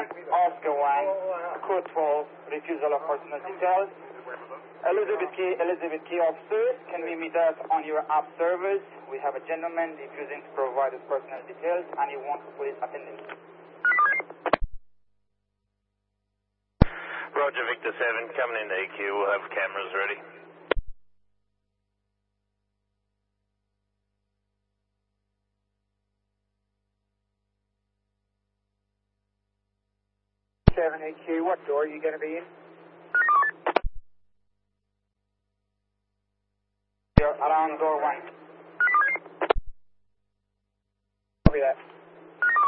Oscar 1, code for refusal of personal details. Elizabeth Key officers, can we meet us on your app servers? We have a gentleman refusing to provide his personal details and he wants police attendance. Roger, Victor 7, coming into EQ, we'll have cameras ready. EQ, what door are you going to be in?